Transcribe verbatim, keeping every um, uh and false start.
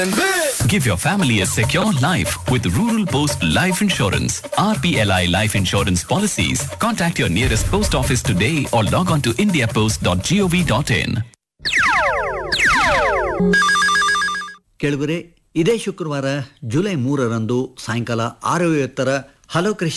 Give your family a secure life with Rural Post Life Insurance. R P L I Life Insurance Policies. Contact your nearest post office today or log on to india post dot gov dot in. ಕೇಳುವರೆ, ಇದೇ ಶುಕ್ರವಾರ July ಮೂರರಂದು ಸಾಯಂಕಾಲ ಆರು ಐವತ್ತರ hello ಕೃಷಿ